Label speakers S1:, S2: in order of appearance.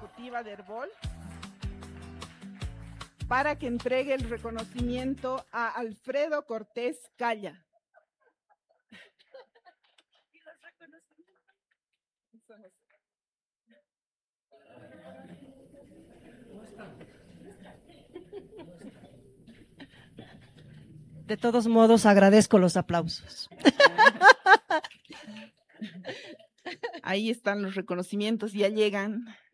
S1: ejecutiva de Herbol para que entregue el reconocimiento a Alfredo Cortés Calla.
S2: De todos modos, agradezco los aplausos.
S1: Ahí están los reconocimientos, ya llegan